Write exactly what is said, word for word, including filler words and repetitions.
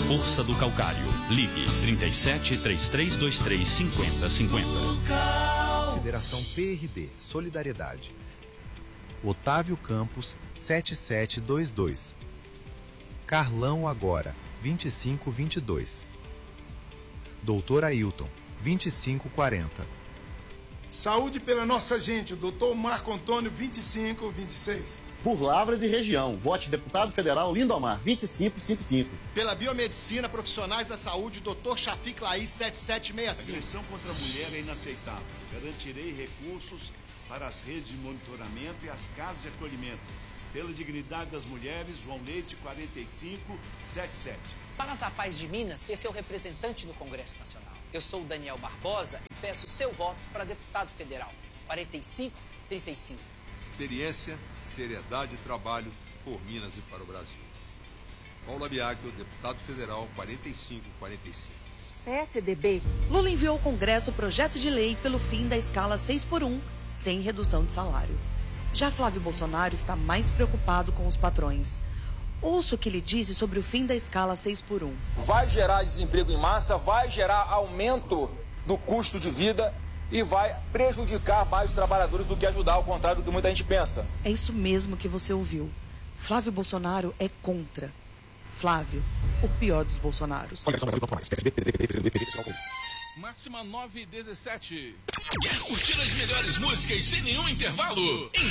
força do calcário. Ligue trinta e sete, trinta e três, vinte e três, cinquenta, cinquenta. Federação P R D Solidariedade. Otávio Campos, setenta e sete vinte e dois. Carlão Agora, vinte e cinco vinte e dois. Doutor Ailton, vinte e cinco quarenta. Saúde pela nossa gente, o doutor Marco Antônio, vinte e cinco vinte e seis. Por Lavras e região, vote deputado federal Lindomar, vinte e cinco cinquenta e cinco. Pela biomedicina, profissionais da saúde, doutor Shafiq Laís, setenta e sete sessenta e cinco. A agressão contra a mulher é inaceitável. Garantirei recursos para as redes de monitoramento e as casas de acolhimento. Pela dignidade das mulheres, João Leite, quarenta e cinco setenta e sete. Para a Paz de Minas, ter seu representante no Congresso Nacional. Eu sou o Daniel Barbosa e peço seu voto para deputado federal, quarenta e cinco trinta e cinco. Experiência, seriedade e trabalho por Minas e para o Brasil. Paulo Abiaco, deputado federal, quarenta e cinco quarenta e cinco. P S D B. Lula enviou ao Congresso o projeto de lei pelo fim da escala seis por um, sem redução de salário. Já Flávio Bolsonaro está mais preocupado com os patrões. Ouça o que ele disse sobre o fim da escala seis por um. Vai gerar desemprego em massa, vai gerar aumento do custo de vida e vai prejudicar mais os trabalhadores do que ajudar, ao contrário do que muita gente pensa. É isso mesmo que você ouviu. Flávio Bolsonaro é contra. Flávio, o pior dos Bolsonaros. Máxima nove e dezessete. Quer curtir as melhores músicas sem nenhum intervalo?